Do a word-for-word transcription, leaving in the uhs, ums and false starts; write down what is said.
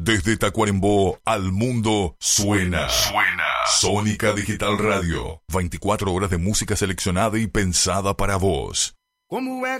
Desde Tacuarembó al mundo suena. Suena. Sónica Digital Radio. veinticuatro horas de música seleccionada y pensada para vos. Como é